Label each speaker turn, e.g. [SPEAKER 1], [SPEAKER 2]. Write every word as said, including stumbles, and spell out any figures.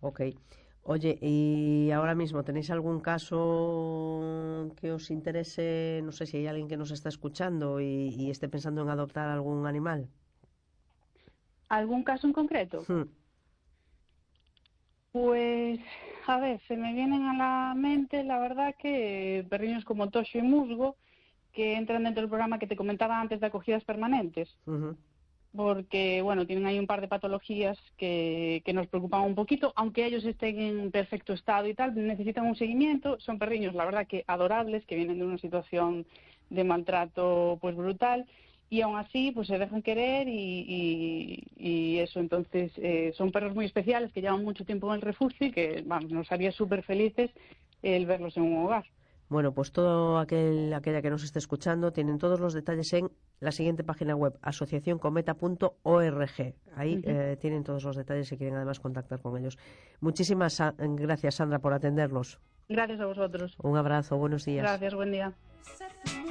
[SPEAKER 1] Ok. Oye, ¿y ahora mismo tenéis algún caso que os interese? No sé si hay alguien que nos está escuchando y, y esté pensando en adoptar algún animal.
[SPEAKER 2] ¿Algún caso en concreto?
[SPEAKER 1] Hmm.
[SPEAKER 2] Pues, a ver, se me vienen a la mente, la verdad, que perriños como Toxo y Musgo, que entran dentro del programa que te comentaba antes de acogidas permanentes,
[SPEAKER 1] Ujú.
[SPEAKER 2] porque, bueno, tienen ahí un par de patologías que, que nos preocupan un poquito, aunque ellos estén en perfecto estado y tal, necesitan un seguimiento. Son perriños, la verdad, que adorables, que vienen de una situación de maltrato pues brutal, y aún así pues se dejan querer y, y, y eso. Entonces eh, son perros muy especiales que llevan mucho tiempo en el refugio y que, vamos, nos haría súper felices el verlos en un hogar.
[SPEAKER 1] Bueno, pues todo aquel, aquella que nos esté escuchando tienen todos los detalles en la siguiente página web, asociación cometa punto org. Ahí
[SPEAKER 2] Ujú.
[SPEAKER 1] eh, tienen todos los detalles si quieren además contactar con ellos. Muchísimas sa- gracias, Sandra, por atendernos.
[SPEAKER 2] Gracias a vosotros.
[SPEAKER 1] Un abrazo, buenos días.
[SPEAKER 2] Gracias, buen día.